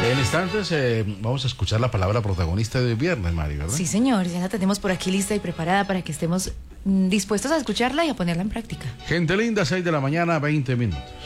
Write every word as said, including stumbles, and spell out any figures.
En instantes eh, vamos a escuchar la palabra protagonista de hoy viernes, Mari, ¿verdad? Sí, señor, ya la tenemos por aquí lista y preparada para que estemos mm, dispuestos a escucharla y a ponerla en práctica. Gente linda, seis de la mañana, veinte minutos.